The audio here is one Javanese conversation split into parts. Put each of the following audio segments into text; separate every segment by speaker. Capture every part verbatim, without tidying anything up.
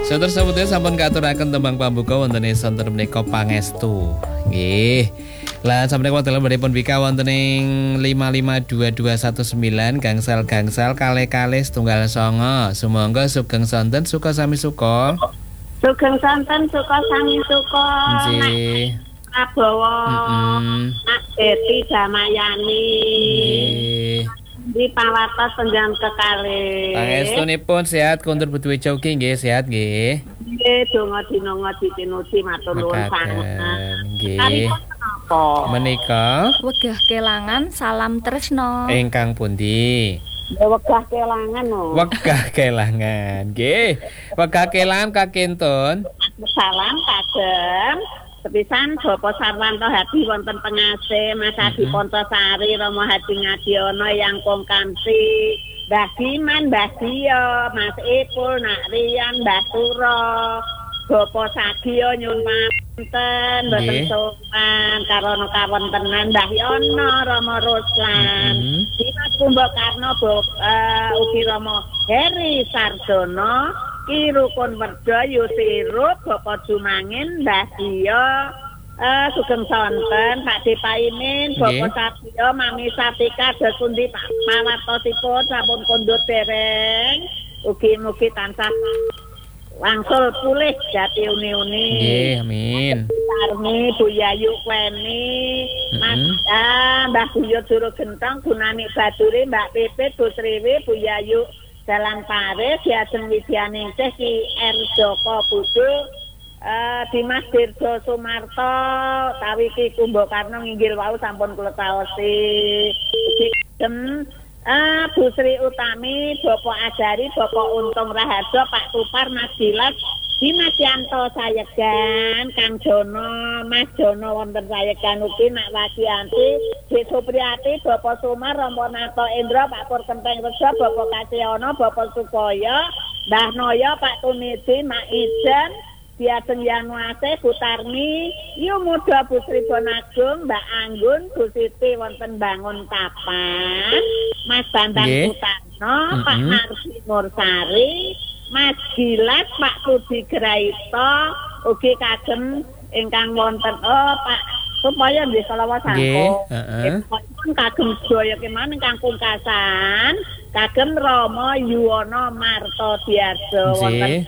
Speaker 1: Satur saputra sampun katuraken tembang pambuka wonten ing sonten menika pangestu. Nggih. Lah sampun dalam baripun bika wonten ing lima lima dua dua satu sembilan gangsal-gangsal kalih-kalih setunggal songo. Sumangga sugeng sonten suka sami suka.
Speaker 2: Sugeng sonten suka sami suka.
Speaker 1: Nggih.
Speaker 2: Prabowo.
Speaker 1: Heeh.
Speaker 2: Nak Deti Damayani.
Speaker 1: Nggih.
Speaker 2: Di pawartos penjang kekalih.
Speaker 1: Pangestunipun sehat kondur Butuwejo ugi nggih sehat nggih.
Speaker 2: Nggih donga dina ngadi tinuti matur nuwun sanget.
Speaker 1: Nggih. Menika
Speaker 3: wegah kelangan salam tresno.
Speaker 1: Ingkang pundi?
Speaker 2: Ya wegah kelangan no.
Speaker 1: Wegah kelangan. Nggih. Wegah kelangan kakintun.
Speaker 2: Salam kagem sepisan Bapak Sarwanto Hadi wonten Pengase, Mas Adi mm-hmm. Pontosari, Romo Hadi Ngadiono yang kongkamsi, Mbah Diman, Mbah Dio, Mas Ipul, Nak Rian, Mbah Suro, Bapak Sagio nyun panten, boten sopan, karono kawontenan Mbah Yono, Romo Ruslan, mm-hmm. Dimas Kumbok Karno, uh, Ugi Romo Heri Sardono, Ki Rukun Werda Yusirup Bapak Jumangin Mbah Dio eh sugeng sonten Pak Dipaimin Bapak Satyo Mami Satika Desundi Pak Mawartosipun sampun kondut dereng ugi-mugi tansah wangsul pulih jati uni-uni.
Speaker 1: Nggih, amin.
Speaker 2: Sarmi Bu Yayu Kweni Mas ah Mbah Buyo Juru Gentong Gunani Baduri Mbak Pipit Bu Sriwi Bu Yayu Jalan Paris, Yajeng Widyaningsih Ki R Joko Budu, uh, Dimas Dirjo Sumarto, tawi Ki Kumbo Karno nginggil wau sampun kula taosi. Ugi dem uh, Bu Sri Utami, Bapak Ajari, Bapak Untung Raharjo, Pak Tupar, Mas Dilas, Dimas Yanto Sayegan, Kang Jono, Mas Jono wonten Sayegan ugi Nak Wadianti, Dwi Supriyati, Bapak Sumar, Romo Nato Indra, Pak Pur Kenteng Rejo, Bapak Kasyono, Bapak Sukoyo, Mbah Noyo, Pak Tunidi, Mak Ijen, Diajeng Yanuase, Bu Tarmi, Yu Muda Bu Sri Bonagung, Mbak Anggun, Bu Siti wonten Bangun Tapan, Mas Bambang
Speaker 1: yeah.
Speaker 2: Sutarno,
Speaker 1: mm-hmm.
Speaker 2: Pak Narsi Mursari, Mas Gilas, Pak Budi Graito, ugi kagem ingkang wonten oh Pak supaya nggih selawat sangko.
Speaker 1: Heeh.
Speaker 2: Kagem sedaya kemawon ingkang pungkasan, kagem Rama Yuwono Marto Diarjo wonten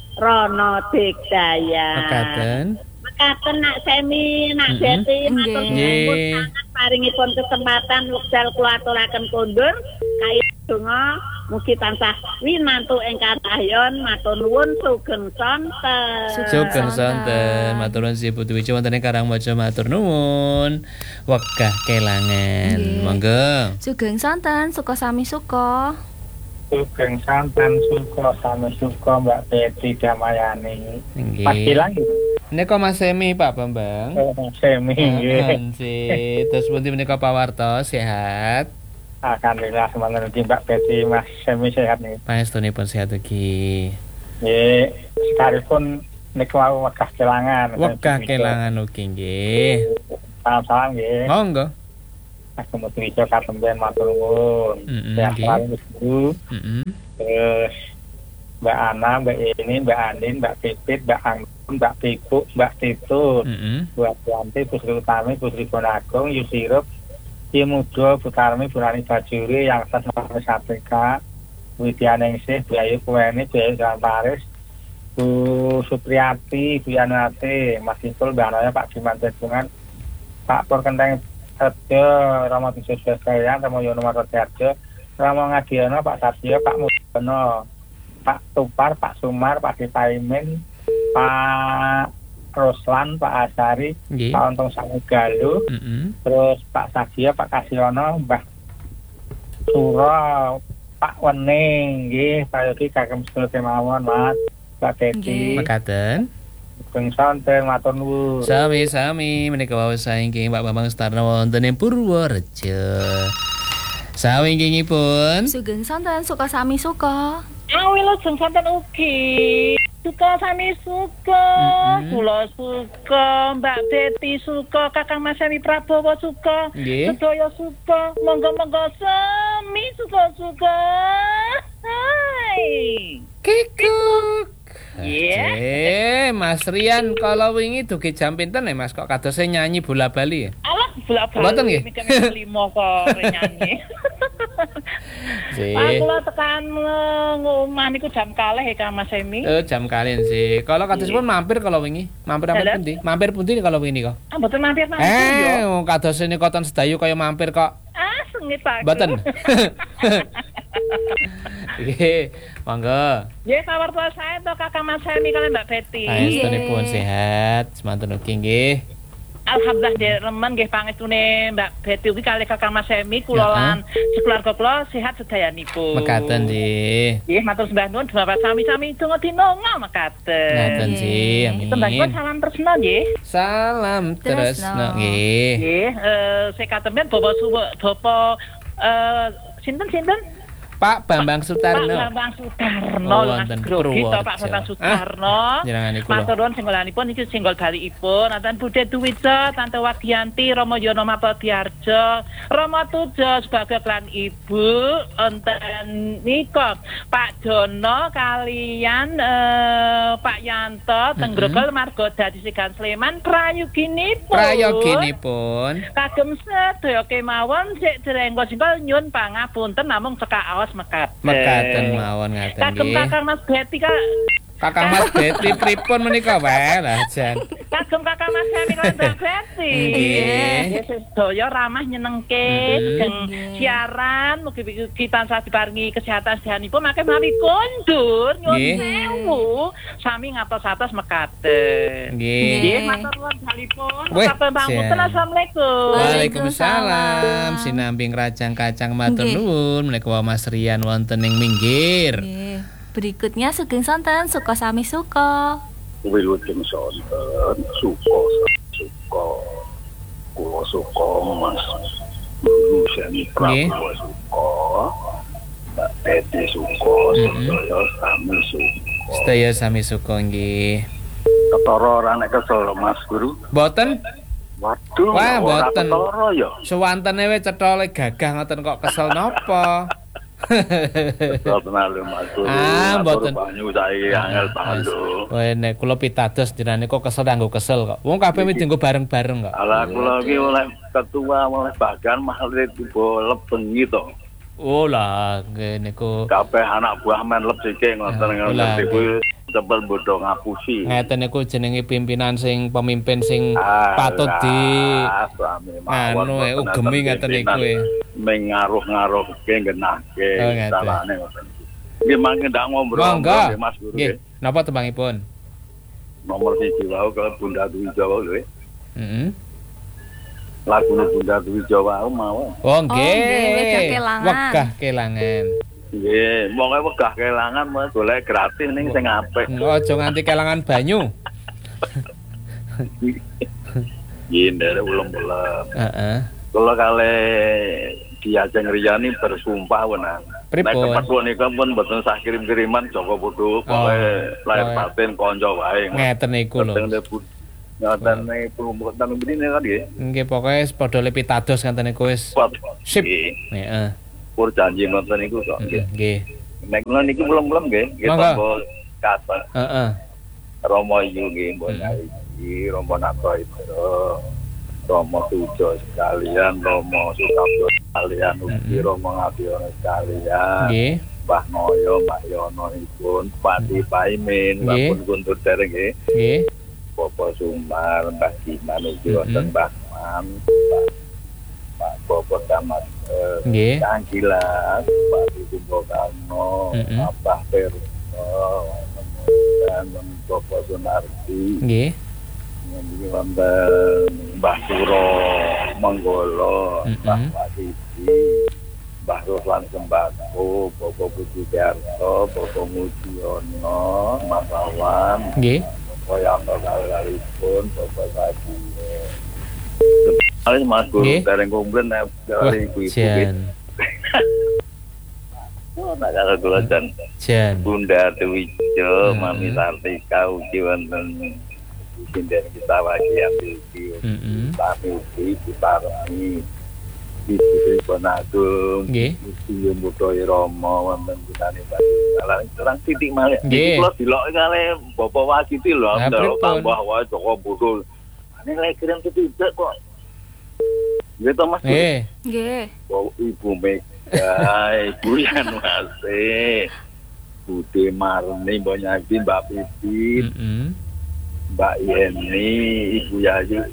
Speaker 2: Rono Digdaya.
Speaker 1: Mekaten.
Speaker 2: Mekaten Nak Semi, Nak Deti, matur nuwun sangat paringipun kesempatan wekdal kula aturaken kondur kaya donga mugi tansah winantu ingkang tahyon matur nuwun sugeng sonten.
Speaker 1: Sugeng sonten. Matur nuwun Si Butuwejo wonten ing Karangmaja matur nuwun. Wegah kelangan. Monggo.
Speaker 3: Sugeng sonten suka sami suka.
Speaker 4: Sugeng sonten suka sami suka Mbak Betty Damayani.
Speaker 1: Nggih.
Speaker 4: Mas Gilang.
Speaker 1: Nika Mas Semi Pak Bambang.
Speaker 4: Oh, Mas Semi nggih.
Speaker 1: Sih, terus pundi menika pawartos sehat?
Speaker 4: Alhamdulillah semanten ugi Mbak Betty Mas Semi sehat nih.
Speaker 1: Pangestunipun sehat ugi.
Speaker 4: Nggih, sekalipun niku wau wegah kelangan.
Speaker 1: Wegah kelangan ugi nggih.
Speaker 4: Salam-salam nggih.
Speaker 1: Monggo.
Speaker 4: Mas Butuwejo katemben matur nuwun. Sehat selalu Ibu.
Speaker 1: Heeh.
Speaker 4: Terus Mbak Ana, Mbak Ini, Mbak Andin, Mbak Pipit, Mbak Anggun, Mbak Piku, Mbak Tito,
Speaker 1: Heeh.
Speaker 4: Bu Yanti, Bu Sri Utami, Bu Sri Bonagung, Yusirup, Ki Mudo, Bu Tarmi, Bu Rani Bajuri, yang sas Mami Satrika, Widyaningsih, Bu Ayu Kuweni, Bu Ayu Jalan Paris, Bu Supriyati, Bu Yanuate, Mas Ipul, Mbak Noya, Pak Diman Tedungan, Pak Pur Kenteng Rejo, Romo Tiso Swesayan, Romo Yono Marto Diarjo, Romo Ngadiono, Pak Satyo, Pak Mudono, Pak Tupar, Pak Sumar, Pak Dipaimin, Pak Ruslan, Pak Asari,
Speaker 1: Nggih.
Speaker 4: Pak Untung Samugalu,
Speaker 1: Heeh.
Speaker 4: terus Pak Sagio, Pak Kasyono, Mbah Suro, Pak Wening, nggih, Pak Yogi kagem sedaya kemawon, Mas, Mbak Betty.
Speaker 1: Mekaten.
Speaker 4: Sugeng sonten matur nuwun.
Speaker 1: Sami-sami menika wau saengking Pak Bambang Sutarno wonten ing Purworejo. Sawingkingipun
Speaker 3: Sugeng sonten suka sami suka.
Speaker 2: Awilo jeng sonten ugi. Suka sami suka, kula suka, Mbak Betty suka, Kakang Mas Semi Prabowo suka, sedaya suka, monggo-monggo sami suka-suka. Hai.
Speaker 1: Kikuk.
Speaker 2: Iya.
Speaker 1: Eh, Mas Rian, kalau wingi dugi jam pinten ya Mas kok kadose nyanyi bola bali ya?
Speaker 5: Alah, bola bali.
Speaker 1: Mboten nggih.
Speaker 5: Mikir limo kok nyanyi.
Speaker 1: Sih.
Speaker 5: Aku lah tekan ngomah niku jam kalih ya Kang Mas Emi.
Speaker 1: Eh, jam kalian sih. Kalau kadosipun mampir kalau wingi. Mampir mampir
Speaker 5: Dalam?
Speaker 1: pundi? Mampir pundi kalau wingi kok?
Speaker 5: Ah, mboten mampir-mampir
Speaker 1: Eh,
Speaker 5: yo.
Speaker 1: kadose niku koton sedayu kaya mampir kok.
Speaker 5: Ah, sengit Pak.
Speaker 1: Mboten. Nggih, monggo.
Speaker 5: Nggih, pawarta saya to Kakang Mas Emi kalian Mbak Betty.
Speaker 1: Panjenenganipun sehat, semanten ugi nggih.
Speaker 5: Alhamdulillah nggih remen nggih pangestune Mbak Betty ugi kalih Kakang Mas Emi kula
Speaker 1: Heeh.
Speaker 5: lan sekeluarga kula sehat sedayanipun.
Speaker 1: Mekaten nggih.
Speaker 5: Nggih, matur sembah nuwun Bapak sami-sami donga dinonga mekaten.
Speaker 1: Ngaten sih,
Speaker 5: Tembakipun
Speaker 1: amin.
Speaker 5: salam tresna nggih.
Speaker 1: Salam terus
Speaker 3: Tresno.
Speaker 1: no nggih.
Speaker 5: Nggih, eh saya katemben Bapak Suwo Bapak eh sinten-sinten?
Speaker 1: Pak Bambang
Speaker 5: Pak
Speaker 1: Sutarno.
Speaker 5: Bambang Sutarno
Speaker 1: Oh,
Speaker 5: lho
Speaker 1: wonten
Speaker 5: Mas Grogi to
Speaker 1: Purworejo.
Speaker 5: Pak Bambang
Speaker 1: Ah,
Speaker 5: Sutarno.
Speaker 1: jenengan iku lho.
Speaker 5: Matur nuwun singgolanipun iki singgol balikipun Tante Bude Duwija, Tante Wadianti, Rama Yono Mapodiarjo, Rama Tujo sebagai klan ibu enten nika Pak Jono kalian eh, Pak Yanto Tenggregel Margo Dadi Sigan Sleman prayoginipun.
Speaker 1: Prayoginipun.
Speaker 5: Kagem sedaya kemawon sik derenggo singgol nyun pangapunten namung cekak awas mekaten.
Speaker 1: Mekaten mawon ngaten
Speaker 5: Kagem
Speaker 1: nggih.
Speaker 5: Kakang Mas Betty ka
Speaker 1: Kakang Mas Betty pripun menika wae lah jan.
Speaker 5: kagem Kakang Mas Betty lan Mbak Betty.
Speaker 1: Nggih.
Speaker 5: Nggih sedaya ramah nyenengke
Speaker 1: Mhm.
Speaker 5: geng siaran mugi kita tansah diparingi kesehatan sedanipun mangke mawi kondur nyun
Speaker 1: Nggih.
Speaker 5: sewu sami ngatos-atos mekaten.
Speaker 1: Nggih.
Speaker 5: Nggih matur nuwun salipun.
Speaker 1: Weh,
Speaker 5: Sampun bangun
Speaker 1: jan.
Speaker 5: assalamualaikum.
Speaker 1: Waalaikumsalam. Sinambing rajang kacang matur
Speaker 3: Nggih.
Speaker 1: nuwun menika Mas Rian wonten ing minggir.
Speaker 3: Nggih. Berikutnya sugeng sonten suka sami suka.
Speaker 6: Wilujeng sonten suka suka kula suka Mas Luseni
Speaker 1: Nggih.
Speaker 6: Prabowo suka Mbak Betty suka
Speaker 1: Mhm.
Speaker 6: sedaya sami suka
Speaker 1: Sedaya sami suka nggih.
Speaker 6: ketara ora nek kesel Mas Guru
Speaker 1: Boten
Speaker 6: waduh
Speaker 1: Wah,
Speaker 6: ora
Speaker 1: mboten.
Speaker 6: ketara ya
Speaker 1: suwantene we cethole gagah ngoten kok kesel napa?
Speaker 6: ketara tenan lho Mas Guru
Speaker 1: Ah,
Speaker 6: Matur
Speaker 1: mboten.
Speaker 6: banyu saiki angel banget lho
Speaker 1: Wah, nek kula pitados jenengan kok kesel nganggo kesel kok. Wong kabeh wis dienggo bareng-bareng kok.
Speaker 6: ala kula iki oleh ketua oleh bagan malah tiba lebengi to
Speaker 1: Oh lah, nggih niku
Speaker 6: kabeh anak buah men lep sike ngoten
Speaker 1: Ah,
Speaker 6: ngoten
Speaker 1: lah,
Speaker 6: iku cepet bodho ngapusi.
Speaker 1: ngeten niku jenenge pimpinan sing pemimpin sing
Speaker 6: Ah,
Speaker 1: patut di
Speaker 6: lah, suami mawon
Speaker 1: anu e
Speaker 6: boten
Speaker 1: ugemi
Speaker 6: enten
Speaker 1: ngeten niku e.
Speaker 6: mengaruh-ngaruhke genahke
Speaker 1: Oh, ngeten.
Speaker 6: salahne ngoten. Nggih mangke ndak ngobrol
Speaker 1: Monggo.
Speaker 6: nggih, Mas Guru.
Speaker 1: Nggih,
Speaker 6: nggih.
Speaker 1: napa tembangipun?
Speaker 6: Nomor siji wae kalau Bunda Dwi Jawa lho. eh.
Speaker 1: Heeh.
Speaker 6: Lagune Bunda Dwi Jawa mau.
Speaker 1: Oh
Speaker 3: nggih,
Speaker 1: nggih.
Speaker 3: wegah kelangan.
Speaker 1: Wegah kelangan.
Speaker 6: Nggih, moga wegah kelangan mau golek gratis ning sing apik.
Speaker 1: Ojo nganti kelangan banyu.
Speaker 6: Nggih, ndere ulem-ulem.
Speaker 1: Heeh.
Speaker 6: Kula kali Diajeng Riyani bersumpah wenan. Nek
Speaker 1: Pripun?
Speaker 6: tempat punika pun mboten sah kirim-kiriman Joko Putu, pokoke lahir
Speaker 1: oh.
Speaker 6: batin kanca wae.
Speaker 1: Ngeten niku lho.
Speaker 6: Ngoten niku mboten mrene kan nggih.
Speaker 1: Nggih pokoke padha le pitados ngeten niku wis.
Speaker 6: Pot.
Speaker 1: Sip.
Speaker 6: Nggih,
Speaker 1: Heeh.
Speaker 6: pur janji ngoten niku kok.
Speaker 1: Heeh, nggih.
Speaker 6: Nek kula niki belum-belum nggih, nggih
Speaker 1: Monggo.
Speaker 6: tampa kata
Speaker 1: Heeh.
Speaker 6: Romo Yu nggih mbok
Speaker 1: Hmm.
Speaker 6: iki Romo Nato itu. Romo Tujo sekalian, Romo Sukabyo sekalian, ugi
Speaker 1: Mm-mm.
Speaker 6: Romo Ngabiono sekalian.
Speaker 1: Nggih.
Speaker 6: Mbah Noyo, Mbak Yono ipun, Pati Paimin, Mbak
Speaker 1: Nggih.
Speaker 6: Pun Guntur dereng nggih.
Speaker 1: Nggih.
Speaker 6: Bapak Sumar, Mbak Diman ugi
Speaker 1: Mm-mm.
Speaker 6: wonten Mbah Man, Mbak Mbak Bapak Tamat eh,
Speaker 1: Nggih.
Speaker 6: Anggilas, Mbak Kumbo Karno,
Speaker 1: Mm-mm.
Speaker 6: Abah Perno, dan Bapak Sunardi,
Speaker 1: Nggih.
Speaker 6: Nggih wonten Mbah Suro Menggolo,
Speaker 1: Mm-mm.
Speaker 6: Mbah Wasiti, Mbah Ruslan Sembako, Bapak Budi Darto, Bapak Mujiono, Mas Awan,
Speaker 1: Nggih.
Speaker 6: Koyang kali pun Bapak Saji. Kali Mas Guru
Speaker 1: Nggih.
Speaker 6: dereng kumpul nek
Speaker 1: Wah,
Speaker 6: kali ibu-ibu.
Speaker 1: jan.
Speaker 6: Oh, nak kala kula jan
Speaker 1: Jan.
Speaker 6: Bunda Dewijo,
Speaker 1: Hmm.
Speaker 6: Mami Sartika ugi wonten sinden kita wagi ambil di
Speaker 1: Heeh.
Speaker 6: kami ugi diparani Ibu Bonagung,
Speaker 1: Nggih.
Speaker 6: Ibu Mudo Romo, wonten Gunane Bali. Orang titik malih.
Speaker 1: Nggih.
Speaker 6: Kula dilok kali Bapak Wasiti lho,
Speaker 1: Nah,
Speaker 6: ndelok
Speaker 1: pripun?
Speaker 6: tambah wae Joko Budo. Ane lek kirim ketidak kok. Nggih to Mas.
Speaker 1: Nggih.
Speaker 3: Nggih.
Speaker 6: Oh, Ibu Mega, Ibu Yanwase, Bude Marni, Mbak Nyadi, Mbak Pipit,
Speaker 1: Heeh.
Speaker 6: Mbak Yeni, Ibu Yayu,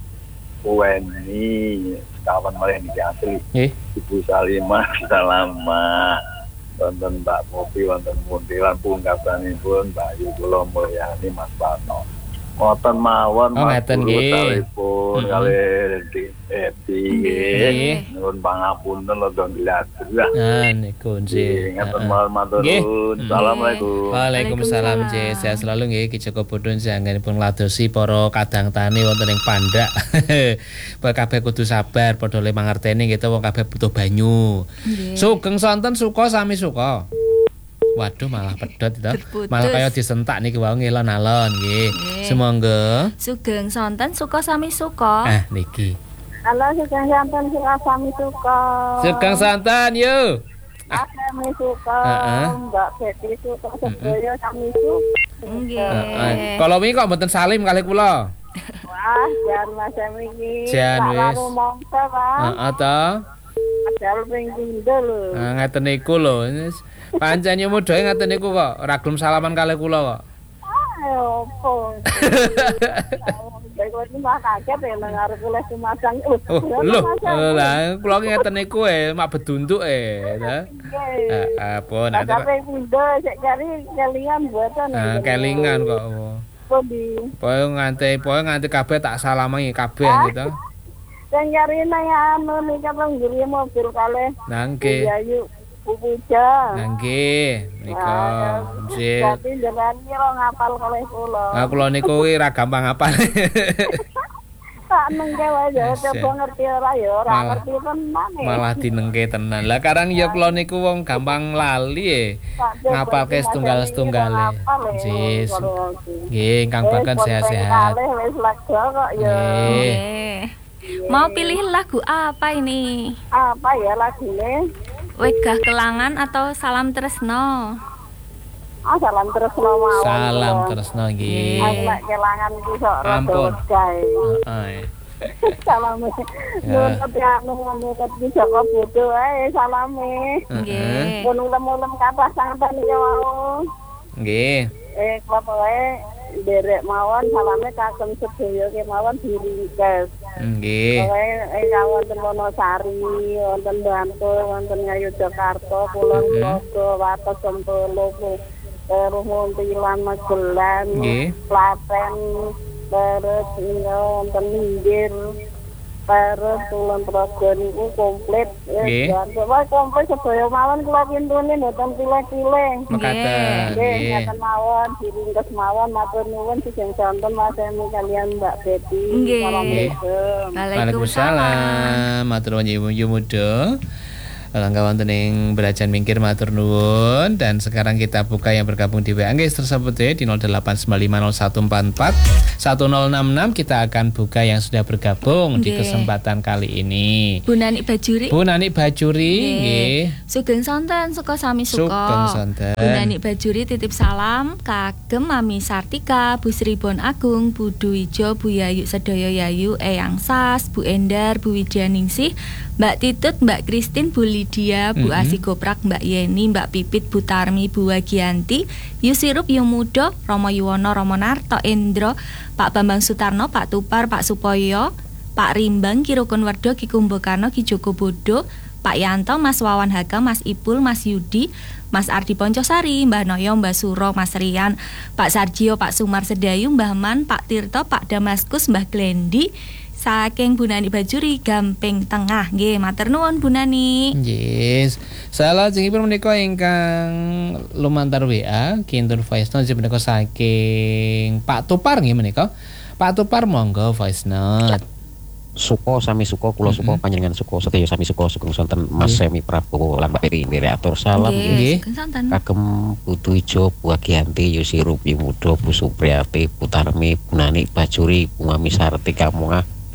Speaker 6: Weni, kawan malah ini asli.
Speaker 1: Nggih.
Speaker 6: Ibu Salimah, Salama, wonten Mbak Popi, wonten Muntilan, pungkasanipun Mbak Ayu Kula Mulyani, Mas Pano. Ngoten mawon
Speaker 1: Oh,
Speaker 6: Mas
Speaker 1: ngeten
Speaker 6: Guru
Speaker 1: nggih.
Speaker 6: telepon
Speaker 1: Mm-mm.
Speaker 6: kali Edi Edi
Speaker 1: Nggih.
Speaker 6: nggih. Nuwun pangapunten lho dong dilatur.
Speaker 1: Nah, niku nggih.
Speaker 6: Ngaten
Speaker 1: Heeh.
Speaker 6: mawon matur
Speaker 1: Nggih.
Speaker 6: nuwun.
Speaker 1: Mm.
Speaker 6: Assalamualaikum.
Speaker 1: Waalaikumsalam nggih. Sehat selalu nggih Ki Joko Bodon sanggenipun ngladosi para kadang tani wonten ing Pandak. Pokoke kabeh kudu sabar padha le mangerteni kita wong kabeh butuh banyu.
Speaker 3: Nggih.
Speaker 1: Sugeng sonten suka sami suka. Waduh malah pedhot itu.
Speaker 3: Terputus.
Speaker 1: Malah kaya disentak niki wau ngelon-alon nggih.
Speaker 3: Nggih.
Speaker 1: Semonggo.
Speaker 3: Sugeng sonten suka sami suka.
Speaker 1: Ah niki.
Speaker 2: Halo, sugeng santen sira sami suka.
Speaker 1: Sugeng santen yo.
Speaker 2: Sami suka.
Speaker 1: Heeh.
Speaker 2: Mbak Betty suka sedaya sami suka.
Speaker 3: Nggih.
Speaker 1: Heeh. Kalau wingi kok mboten salim kalih kula.
Speaker 2: Wah, jan Mas iki.
Speaker 1: Jan
Speaker 2: Tak
Speaker 1: wis.
Speaker 2: karo mongso, Pak.
Speaker 1: Heeh to.
Speaker 2: Padahal ping pindho lho.
Speaker 1: Nah, ngeten niku lho. Wis pancen yo mudahe ngeten niku kok ora gelem salaman kalih kula kok.
Speaker 2: Ayo, opo. Baik iki mah kaget ya nang arep oleh Sumatang.
Speaker 1: Oh, lho, lah kula ki ngeten niku e, mak bedunduk e, ta. Heeh, pun
Speaker 2: Ada
Speaker 1: ada.
Speaker 2: ping pindho sik kari kelingan buatan.
Speaker 1: Nah, kelingan kok.
Speaker 2: Pundi.
Speaker 1: Pokoke nganti pokoke nganti kabeh tak salami kabeh gitu.
Speaker 2: Sing kari nang anu nika pengguri mobil kalih.
Speaker 1: Nah, nggih.
Speaker 2: Yayu Pupuja.
Speaker 1: Nah, nggih. Nika nggih.
Speaker 2: Tapi jenengan kira ngapal kalih kula.
Speaker 1: Nah, kula niku ora gampang apal.
Speaker 2: Tak nengke wae ya coba ngerti ora ya ora
Speaker 1: Malah-
Speaker 2: ngerti tenan e.
Speaker 1: Malah dinengke tenan. Lah karang ya kula niku wong gampang lali e. Ngapalke setunggal-setunggale. Jis. Nggih, ingkang bakan sehat-sehat.
Speaker 2: Kalih wis lega kok ya.
Speaker 1: Nggih.
Speaker 3: Nggih. Mau pilih lagu apa ini?
Speaker 2: Apa ya lagune?
Speaker 3: Wegah Kelangan atau Salam Tresno?
Speaker 2: Ah salam terus mawon.
Speaker 1: Salam tresno nggih.
Speaker 2: Aku lek kelangan iki sok rada
Speaker 1: Ampun.
Speaker 2: wegae.
Speaker 1: Heeh.
Speaker 2: Salame. Nuwun kepianu ngono iki Joko Bodo ae salame.
Speaker 3: Nggih.
Speaker 2: Pun ulem-ulem kathah santen iki wau.
Speaker 1: Nggih.
Speaker 2: Eh klapa wae derek mawon salame kagem sedaya kemawon diringkes.
Speaker 1: Nggih.
Speaker 2: Pokoke eh wonten Wonosari, wonten Bantul, wonten Ngayogyakarta, Kulon Progo, Wates Sempolo, terus Muntilan, Magelang,
Speaker 1: Nggih.
Speaker 2: Klaten, terus ya, wonten Minggir, terus Kulon Progo niku komplit.
Speaker 1: Nggih.
Speaker 2: Pokoke komplit sedaya mawon kula pintune mboten pilih-pilih.
Speaker 1: Mekaten.
Speaker 2: Nggih,
Speaker 1: Nggih.
Speaker 2: ngaten mawon, diringkes mawon, matur nuwun sing sonten Mas Emi kalian Mbak Betty.
Speaker 3: Nggih.
Speaker 2: Assalamualaikum.
Speaker 1: Waalaikumsalam. Matur nuwun Yu Muda. Langkah wonten ing Belajan Mingkir matur nuwun dan sekarang kita buka yang bergabung di W A nggih tersebut ya di nol delapan sembilan lima nol satu empat empat satu nol enam enam kita akan buka yang sudah bergabung di
Speaker 3: Nggih.
Speaker 1: kesempatan kali ini.
Speaker 3: Bu Nani Bajuri.
Speaker 1: Bu Nani Bajuri
Speaker 3: Nggih.
Speaker 1: nggih.
Speaker 3: Sugeng sonten suka sami suka.
Speaker 1: Sugeng sonten.
Speaker 3: Bu Nani Bajuri titip salam kagem Mami Sartika, Bu Sribon Agung, Bu Duijo, Bu Yayu Sedaya Yayu, Eyang Sas, Bu Endar, Bu Widyaningsih, Mbak Titut, Mbak Kristin, Bu Lydia, Bu
Speaker 1: Mhm.
Speaker 3: Asi Goprak, Mbak Yeni, Mbak Pipit, Bu Tarmi, Bu Wagianti, Yusirup, Yumudo, Romo Yuwono, Romo Narto, Endro, Pak Bambang Sutarno, Pak Tupar, Pak Supoyo, Pak Rimbang, Ki Rukun Werdo, Ki Kumbokarno, Ki Joko Bodo, Pak Yanto, Mas Wawan Haga, Mas Ipul, Mas Yudi, Mas Ardi Poncosari, Mbah Noyo, Mbah Suro, Mas Rian, Pak Sarjio, Pak Sumar Sedayu, Mbah Man, Pak Tirto, Pak Damaskus, Mbah Glendi, saking Bu Nani Bajuri Gamping Tengah. Nggih, matur nuwun Bu Nani.
Speaker 1: Yes. Salah jengipun menika ingkang lumantar W A kintur voice note menika saking Pak Tupar nggih menika. Pak Tupar monggo voice note.
Speaker 7: Suko sami suko kula suko panjenengan suko sedaya sami suko sugeng sonten Mas Semi Prabowo lan Mbak Peri atur salam
Speaker 1: Nggih.
Speaker 3: Nggih, sugeng sonten.
Speaker 7: kagem Bu Duijo, Bu Agianti, Yusirup, Yumudo, Bu Supriyati, Bu Tarmi, Bu Nani Bajuri, Bu Mami Sartika Munga,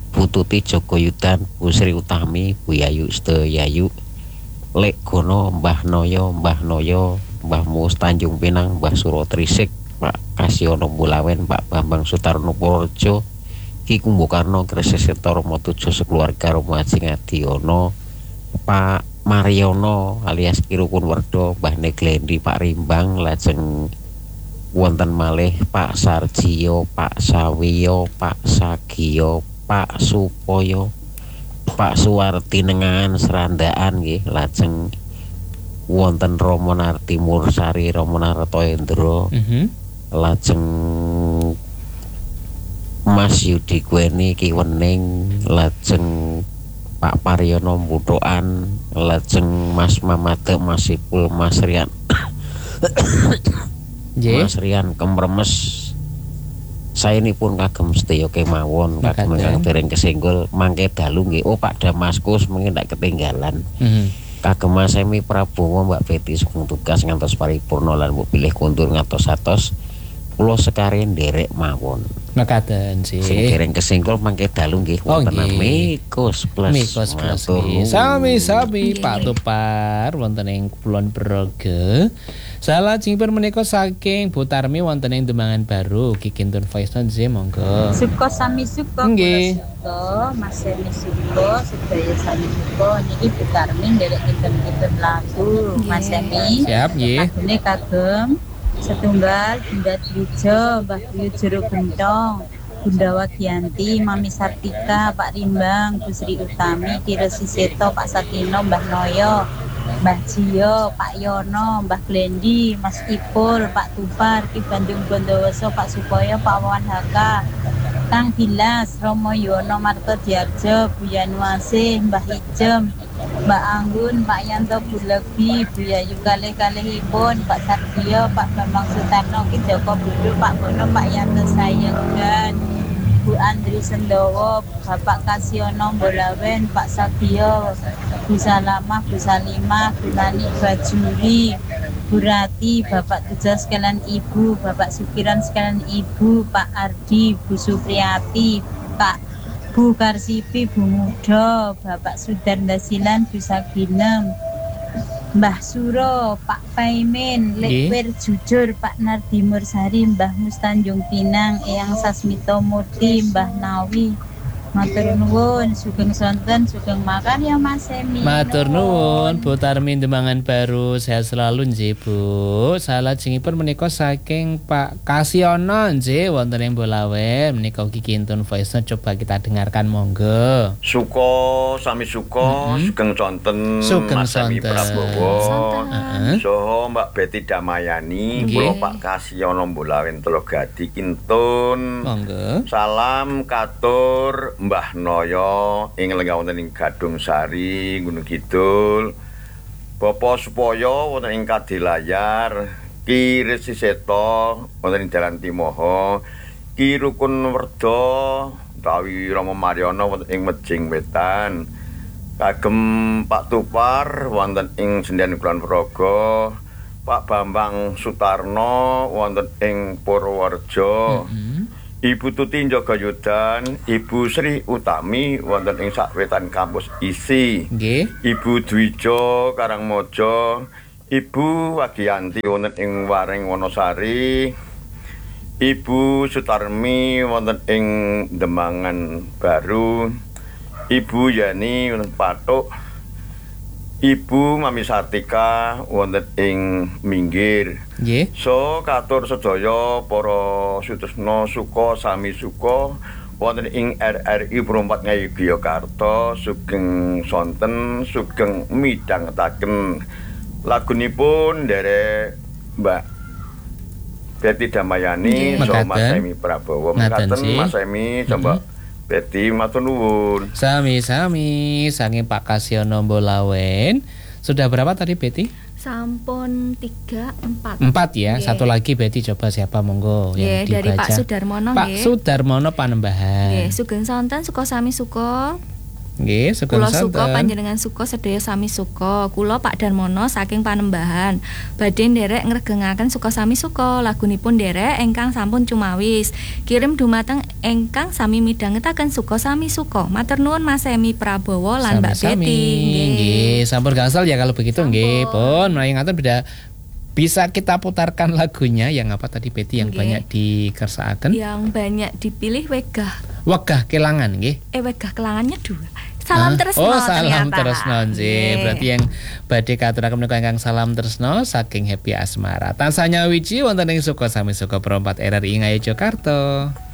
Speaker 7: Bututi Joko Yudan, Bu Sri Utami, Bu Yayu Sedayayu, Lek Gono, Mbah Noyo, Mbah Noyo, Mbah Mus Tanjung Pinang, Mbah Suro Trisik, Pak Kasiono Bulawen, Pak Bambang Sutarno Purworejo, Ki Kumbukarno, Kresesento Romo Tujo sekeluarga Romo Haji Ngadiono, Pak Mariono alias Kirukun Werdo, Mbah Neglendi, Pak Rimbang, lajeng wonten malih Pak Sarjiyo, Pak Sawiyo, Pak Sagiyo, Pak Supoyo, Pak Suwarti Nengahan Serandaan nggih, lajeng wonten Romo Narti Mursari, Romo Narto Endro,
Speaker 1: Mhm.
Speaker 7: lajeng Mas Yudi Kweni Kiwening, lajeng Pak Pariono Budoan, lajeng Mas Mamade, Mas Ipul, Mas Rian
Speaker 1: Nggih.
Speaker 7: Mas Rian Kemremes. Saya ini pun kagem sedaya kemawon, kagem
Speaker 1: Makaten.
Speaker 7: ingkang dereng kesenggol mangke dalu nggih. Oh Pak Damaskus mungkin ndak ketinggalan.
Speaker 1: Mhm.
Speaker 7: Kagem Mas Emi Prabowo, Mbak Betty sugeng tugas ngantos paripurna lan mbok pilih kuntur ngantos atos. Kula sekaren nderek mawon.
Speaker 1: Mekaten
Speaker 7: Sing
Speaker 1: sih.
Speaker 7: dereng kesenggol mangke dalu nggih
Speaker 1: Oh,
Speaker 7: wonten
Speaker 1: nggih.
Speaker 7: Mikos Plus.
Speaker 1: Mikos Plus
Speaker 7: Matur
Speaker 1: nggih.
Speaker 7: nuwun.
Speaker 1: Sami-sami
Speaker 3: Nggih.
Speaker 1: Pak Tupar wonten ing Kulon Progo. Salajengipun menika saking Bu Tarmi wonten ing Demangan Baru, Kikintun Voice Note nggih monggo.
Speaker 8: Suko sami suko,
Speaker 1: Nggih.
Speaker 8: kula suko, Mas Emi suko, sedaya sami suko. Niki Bu Tarmin derek kinten-kinten lagu, Mas Emi.
Speaker 1: Siap nggih.
Speaker 8: Lagune kagem setunggal Bunda Trijo, Mbah Buyu Jero Gentong, Bunda Wagianti, Mami Sartika, Pak Rimbang, Bu Sri Utami, Ki Resi Seto, Pak Satino, Mbah Noyo, Mbah Jiyo, Pak Yono, Mbah Glendi, Mas Ipul, Pak Tupar, Ki Bandung Bondowoso, Pak Supoyo, Pak Wawan Haka, Kang Bilas, Romo Yono, Marto Diarjo, Bu Yanuase, Mbah Ijem, Mbak Anggun, Pak Yanto Bulebi, Bu Yayu kalih-kalihipun, Pak Sardio, Pak Bambang Sutarno, Ki Joko Budu, Pak Bono, Pak Yanto Sayenggan, Bu Andri Sendowo, Bapak Kasiono Bolawen, Pak Sagio, Bu Salamah, Bu Salimah, Bu Nani Bajuri, Bu Rati, Bapak Tujar sekalian Ibu, Bapak Sukiran sekalian Ibu, Pak Ardi, Bu Supriyati, Pak Bu Karsipi, Bu Mudo, Bapak Sudarda Silan, Bu Saginem, Mbah Suro, Pak Paimin, Lekwir Jujur, Pak Nardi Mursari, Mbah Mustanjung Pinang, Eyang Sasmito Murti, Mbah Nawi. Matur nuwun, sugeng sonten, sugeng makan ya Mas Emi.
Speaker 1: Matur nuwun Bu Tarmi Demangan Baru, sehat selalu nggih Bu. Salajengipun menika saking Pak Kasiono nggih wonten ing Bolawen, menika Kikintun Voice Note, coba kita dengarkan monggo.
Speaker 6: Suko sami suko,
Speaker 1: Mhm.
Speaker 6: sugeng sonten
Speaker 1: Sugeng
Speaker 6: Mas Emi
Speaker 1: sonten.
Speaker 6: Prabowo.
Speaker 1: Heeh.
Speaker 6: Soho Mbak Betty Damayani,
Speaker 1: Nggih.
Speaker 6: kula Pak Kasiono Bolawen Telogadi Kintun.
Speaker 1: Monggo.
Speaker 6: Salam katur Mbah Noyo ing lenggah wonten ing Gadung Sari, Gunung Kidul. Bapak Supoyo wonten ing Kadilayar, Ki Resi Seto wonten ing Dalan Timoho, Ki Rukun Werdo utawi Rama Mariono wonten ing Mejing Wetan. Kagem Pak Tupar wonten ing Sendhan Kulon Progo, Pak Bambang Sutarno wonten ing Purworejo.
Speaker 1: Mhm.
Speaker 6: Ibu Tuti Jogayudan, Ibu Sri Utami wonten ing Sakwetan Kampus Isi,
Speaker 1: Nggih.
Speaker 6: Ibu Dwijo Karangmojo, Ibu Wagianti wonten ing Waring Wonosari, Ibu Sutarmi wonten ing Demangan Baru, Ibu Yani wonten Patuk, Ibu Mami Sartika wonten ing Minggir.
Speaker 1: Nggih.
Speaker 6: So katur sedaya para Sutresna Suko sami Suko wonten ing R R I Perumpat Ngayogyakarta, sugeng sonten, sugeng midhangetaken lagunipun derek Mbak Betty Damayani,
Speaker 1: Nggih.
Speaker 6: so Mas
Speaker 1: Mekaten.
Speaker 6: Emi Prabowo.
Speaker 1: Ngaten
Speaker 6: Mekaten
Speaker 1: sih.
Speaker 6: Mas Emi, coba Betty matur nuwun.
Speaker 1: Sami-sami saking Pak Kasiono Bolawen. Sudah berapa tadi Betty?
Speaker 3: Sampun tiga empat.
Speaker 1: Empat ya.
Speaker 3: Nggih.
Speaker 1: Satu lagi Betty, coba siapa monggo yang
Speaker 3: Nggih, dari
Speaker 1: dibaca.
Speaker 3: Pak Sudarmono
Speaker 1: Pak
Speaker 3: nggih.
Speaker 1: Sudarmono Panembahan.
Speaker 3: Nggih, sugeng sonten, suko sami suko.
Speaker 1: Nggih, sugeng
Speaker 3: Kula suka
Speaker 1: sonten.
Speaker 3: panjenengan suka sedaya sami suka. Kula Pak Darmono saking Panembahan. Badhe nderek ngregengaken suka sami suka. Lagunipun nderek ingkang sampun cumawis. Kirim dumateng ingkang sami midhangetaken suka sami suka. Matur nuwun Mas Emi Prabowo lan Mbak
Speaker 1: Sami-sami.
Speaker 3: Betty.
Speaker 1: Nggih, sampun gangsal ya kalau begitu nggih. Pun menawi ngaten beda bisa kita putarkan lagunya yang apa tadi Betty yang
Speaker 3: Nggih.
Speaker 1: banyak dikersakaken.
Speaker 3: Yang banyak dipilih wegah.
Speaker 1: Wegah kelangan nggih.
Speaker 3: Eh wegah kelangannya dua. Salam
Speaker 1: Hah?
Speaker 3: tresno
Speaker 1: Oh, salam
Speaker 3: ternyata.
Speaker 1: tresno nggih.
Speaker 3: Nggih.
Speaker 1: Berarti yang badhe katuraken menika ingkang salam tresno saking Happy Asmara. Tansah nyawiji wonten ing suka sami suka perempat R R I Ngayu Jakarta.